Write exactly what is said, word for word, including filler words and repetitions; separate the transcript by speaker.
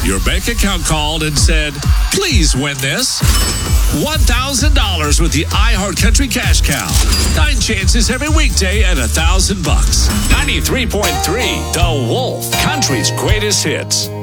Speaker 1: Your bank account called and said, please win this. one thousand dollars with the iHeartCountry Cash Cow. Nine chances every weekday at one thousand bucks. ninety-three point three The Wolf, country's greatest hits.